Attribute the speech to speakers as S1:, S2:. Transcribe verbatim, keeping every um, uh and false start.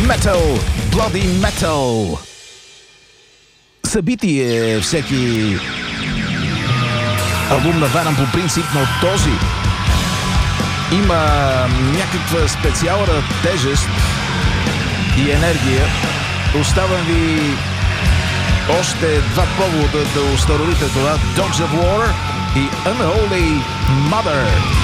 S1: Metal, Bloody Metal. Събитие всеки албум на Venom по принцип, но този има някаква специална тежест и енергия. Оставам ви още два повода да установите това: Dogs of War и Unholy Mother.